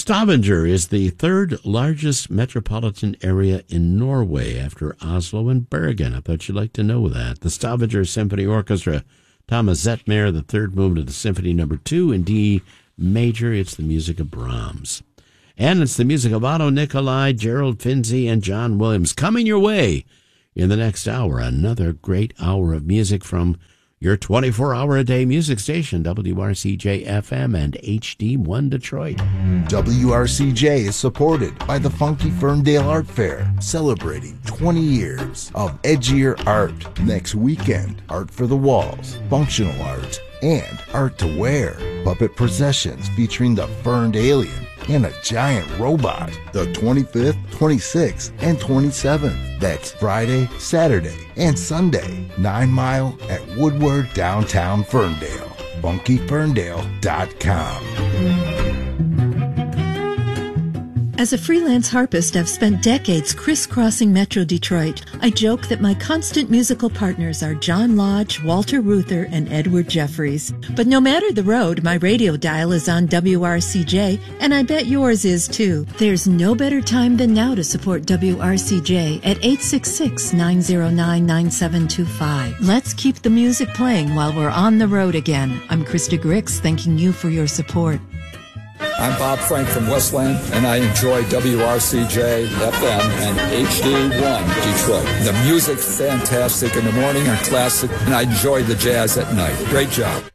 Stavanger is the third largest metropolitan area in Norway after Oslo and Bergen. I thought you'd like to know that. The Stavanger Symphony Orchestra, Thomas Zetmer, the third movement of the Symphony No. 2 in D major. It's the music of Brahms. And it's the music of Otto Nicolai, Gerald Finzi, and John Williams. Coming your way in the next hour, another great hour of music from your 24-hour-a-day music station, WRCJ-FM and HD1 Detroit. WRCJ is supported by the Funky Ferndale Art Fair, celebrating 20 years of edgier art. Next weekend, art for the walls, functional art, and art to wear. Puppet processions featuring the Ferned Alien and a giant robot. The 25th, 26th, and 27th. That's Friday, Saturday, and Sunday. 9 Mile at Woodward, downtown Ferndale. funkyferndale.com. As a freelance harpist, I've spent decades crisscrossing Metro Detroit. I joke that my constant musical partners are John Lodge, Walter Reuther, and Edward Jeffries. But no matter the road, my radio dial is on WRCJ, and I bet yours is too. There's no better time than now to support WRCJ at 866-909-9725. Let's keep the music playing while we're on the road again. I'm Krista Grix, thanking you for your support. I'm Bob Frank from Westland, and I enjoy WRCJ, FM, and HD1 Detroit. The music's fantastic in the morning and classic, and I enjoy the jazz at night. Great job.